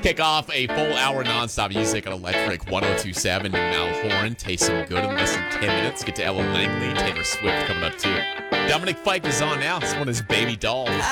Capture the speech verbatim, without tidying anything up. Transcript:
Kick off a full hour nonstop music on Electric one oh two point seven. Mal Horan tastes some good in less than ten minutes. Get to Ella Langley, Taylor Swift coming up too. Dominic Fike is on now. This one is Baby Doll.